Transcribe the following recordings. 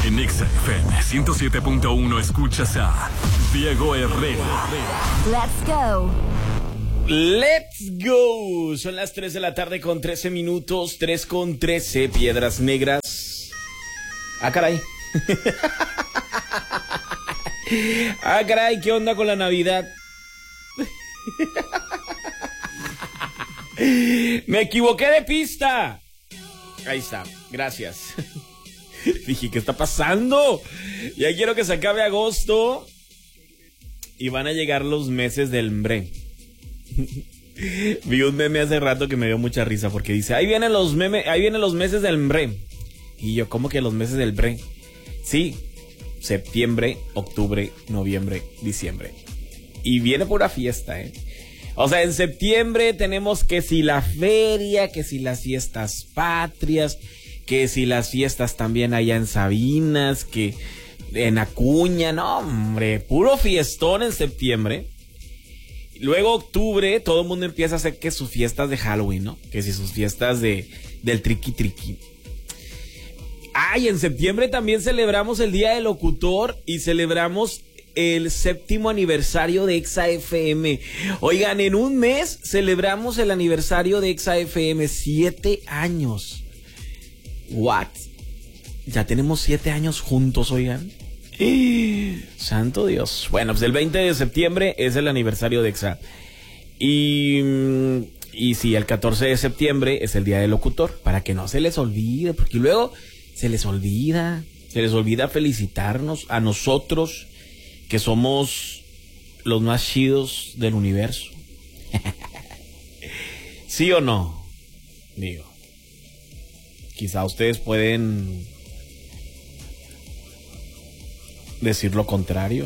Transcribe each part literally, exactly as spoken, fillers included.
En Exa F M ciento siete punto uno escuchas a Diego Herrera. Let's go. Let's go. Son las tres de la tarde con trece minutos. tres con trece. Piedras Negras. Ah, caray. Ah, caray. ¿Qué onda con la Navidad? Me equivoqué de pista. Ahí está. Gracias. Dije, ¿qué está pasando? Ya quiero que se acabe agosto y van a llegar los meses del mbre. Vi un meme hace rato que me dio mucha risa porque dice, ahí vienen los memes, ahí vienen los meses del mbre. Y yo, ¿cómo que los meses del mbre? Sí, septiembre, octubre, noviembre, diciembre. Y viene pura fiesta, ¿eh? O sea, en septiembre tenemos que si la feria, que si las fiestas patrias, que si las fiestas también allá en Sabinas, que en Acuña, no hombre, puro fiestón en septiembre. Luego octubre, todo el mundo empieza a hacer que sus fiestas de Halloween, ¿no? Que si sus fiestas de del triqui triqui. Ay, en septiembre también celebramos el Día del Locutor y celebramos el séptimo aniversario de Exa F M. Oigan, en un mes celebramos el aniversario de Exa F M, siete años. What? Ya tenemos siete años juntos, oigan. ¡Eh! Santo Dios. Bueno, pues el veinte de septiembre es el aniversario de Exa. Y, y sí, el catorce de septiembre es el Día del Locutor, para que no se les olvide, porque luego se les olvida, se les olvida felicitarnos a nosotros, que somos los más chidos del universo. ¿Sí o no? Digo, quizá ustedes pueden decir lo contrario.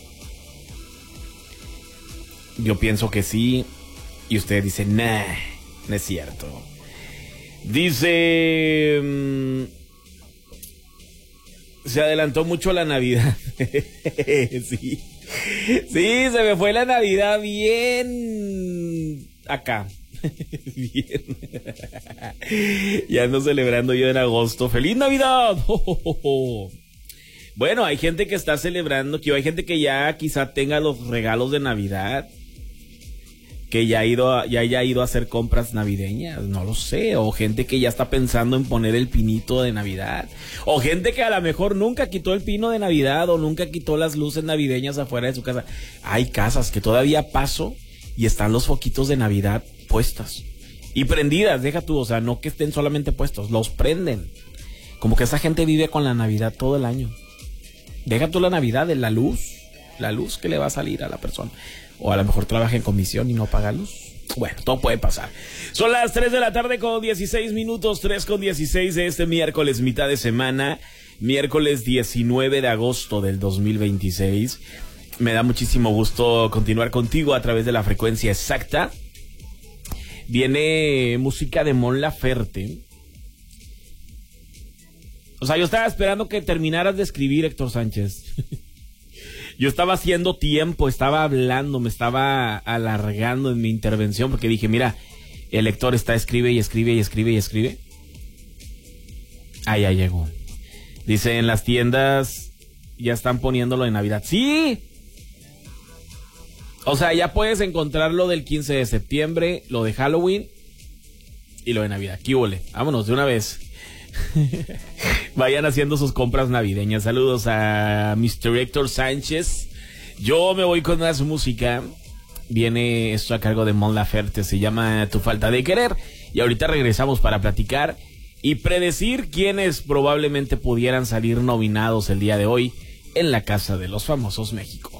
Yo pienso que sí, y ustedes dicen, nah, no es cierto. Dice, mmm, se adelantó mucho la Navidad. Sí, sí, se me fue la Navidad bien acá. Bien. Ya ando celebrando yo en agosto. ¡Feliz Navidad! ¡Oh, oh, oh! Bueno, hay gente que está celebrando, que hay gente que ya quizá tenga los regalos de Navidad, que ya ha ido a, ya haya ido a hacer compras navideñas, no lo sé, o gente que ya está pensando en poner el pinito de Navidad, o gente que a lo mejor nunca quitó el pino de Navidad o nunca quitó las luces navideñas afuera de su casa. Hay casas que todavía paso y están los foquitos de Navidad puestas y prendidas, deja tú, o sea, no que estén solamente puestos, los prenden. Como que esa gente vive con la Navidad todo el año. Deja tú la Navidad de la luz, la luz que le va a salir a la persona. O a lo mejor trabaja en comisión y no paga luz. Bueno, todo puede pasar. Son las tres de la tarde con dieciséis minutos, tres con dieciséis de este miércoles, mitad de semana. Miércoles diecinueve de agosto del dos mil veintiséis. Me da muchísimo gusto continuar contigo a través de la frecuencia exacta. Viene música de Mon Laferte. O sea, yo estaba esperando que terminaras de escribir, Héctor Sánchez. Yo estaba haciendo tiempo, estaba hablando, me estaba alargando en mi intervención porque dije, mira, el lector está escribe y escribe y escribe y escribe. Ah, ya llegó. Dice, en las tiendas ya están poniéndolo de Navidad. ¡Sí! O sea, ya puedes encontrar lo del quince de septiembre, lo de Halloween y lo de Navidad. ¡Qué huele! Vámonos de una vez. Vayan haciendo sus compras navideñas. Saludos a mister Héctor Sánchez. Yo me voy con más música. Viene esto a cargo de Mon Laferte. Se llama Tu Falta de Querer. Y ahorita regresamos para platicar y predecir quiénes probablemente pudieran salir nominados el día de hoy en la Casa de los Famosos México.